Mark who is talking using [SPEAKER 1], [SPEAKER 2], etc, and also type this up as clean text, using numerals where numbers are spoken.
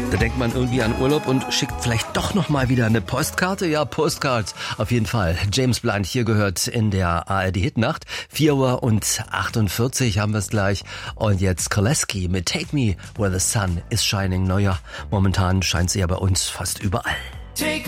[SPEAKER 1] Da denkt man irgendwie an Urlaub und schickt vielleicht doch noch mal wieder eine Postkarte. Ja, Postcards auf jeden Fall. James Blunt hier gehört in der ARD-Hitnacht. 4:48 haben wir es gleich. Und jetzt Koleski mit Take Me Where the Sun is Shining. Naja, momentan scheint sie ja bei uns fast überall.